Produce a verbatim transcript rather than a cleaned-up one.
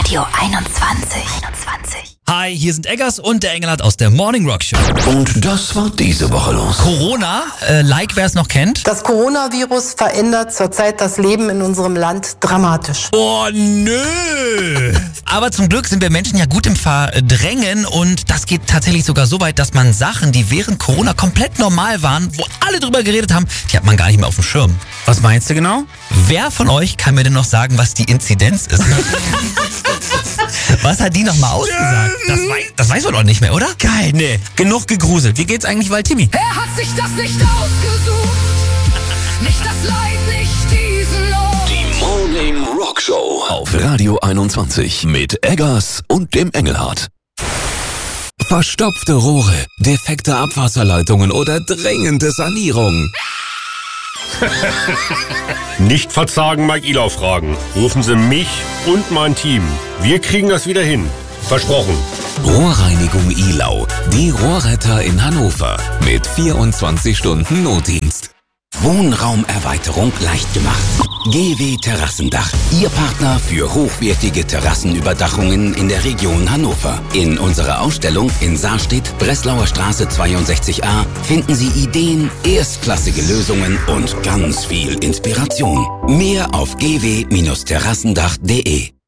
Radio einundzwanzig. einundzwanzig. Hi, hier sind Eggers und der Engelhardt aus der Morning Rock Show. Und das war diese Woche los. Corona, äh, like wer es noch kennt. Das Coronavirus verändert zurzeit das Leben in unserem Land dramatisch. Oh nö! Aber zum Glück sind wir Menschen ja gut im Verdrängen und das geht tatsächlich sogar so weit, dass man Sachen, die während Corona komplett normal waren, wo alle drüber geredet haben, die hat man gar nicht mehr auf dem Schirm. Was meinst du genau? Wer von euch kann mir denn noch sagen, was die Inzidenz ist? Was hat die nochmal ausgesagt? Das weiß, das weiß man doch nicht mehr, oder? Geil, nee. Genug gegruselt. Wie geht's eigentlich Waldtimmi? Er hat sich das nicht ausgesucht. Nicht das Leid, nicht diesen Ort. Die Morning Rock Show auf Radio einundzwanzig mit Eggers und dem Engelhardt. Verstopfte Rohre, defekte Abwasserleitungen oder dringende Sanierung. Nicht verzagen, Mike Ilau fragen. Rufen Sie mich und mein Team. Wir kriegen das wieder hin. Versprochen. Rohrreinigung Ilau, die Rohrretter in Hannover mit vierundzwanzig Stunden Notdienst. Wohnraumerweiterung leicht gemacht. G W Terrassendach, Ihr Partner für hochwertige Terrassenüberdachungen in der Region Hannover. In unserer Ausstellung in Saarstedt, Breslauer Straße zweiundsechzig a, finden Sie Ideen, erstklassige Lösungen und ganz viel Inspiration. Mehr auf g w Terrassendach punkt de.